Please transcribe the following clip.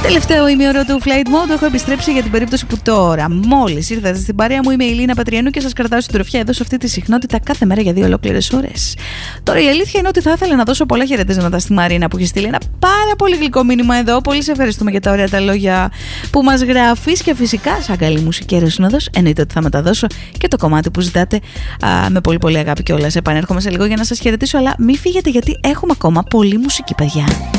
Τελευταίο ημίωρο του Flight Mode έχω επιστρέψει για την περίπτωση που τώρα μόλις ήρθατε στην παρέα μου. Είμαι η Λίνα Πατριανού και σας κρατάω στην τροφιά εδώ σε αυτή τη συχνότητα κάθε μέρα για 2 ολόκληρες ώρες. Τώρα η αλήθεια είναι ότι θα ήθελα να δώσω πολλά χαιρετίσματα στη Μαρίνα που έχει στείλει ένα πάρα πολύ γλυκό μήνυμα εδώ. Πολύ σε ευχαριστούμε για τα ωραία τα λόγια που μας γράφεις και φυσικά, σαν καλή μουσική συνόδος, εννοείται ότι θα μεταδώσω και το κομμάτι που ζητάτε με πολύ πολύ αγάπη κιόλας. Επανέρχομαι σε λίγο για να σας χαιρετήσω, αλλά μην φύγετε γιατί έχουμε ακόμα πολύ μουσική, παιδιά.